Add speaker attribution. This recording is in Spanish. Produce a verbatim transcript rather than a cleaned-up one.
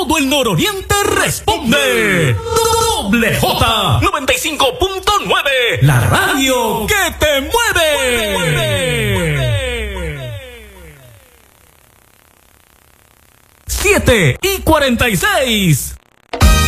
Speaker 1: todo el nororiente responde. Doble J noventa y cinco punto nueve, la radio que te mueve. mueve, mueve. siete y cuarenta y seis.